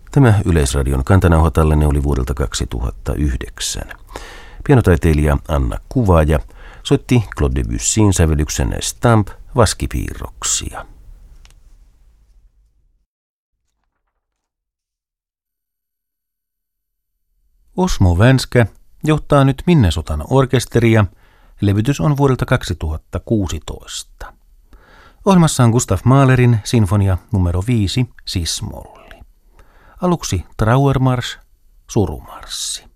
Tämä Yleisradion kantanauhatallenne oli vuodelta 2009. Pianotaiteilija Anna Kuvaaja soitti Claude Debussyn sävellyksen Stamp vaskipiirroksia. Osmo Vänskä johtaa nyt Minnesotan orkesteria. Levytys on vuodelta 2016. Ohjelmassa on Gustav Mahlerin sinfonia numero 5 sis-molli. Aluksi Trauermarsch, surumarssi.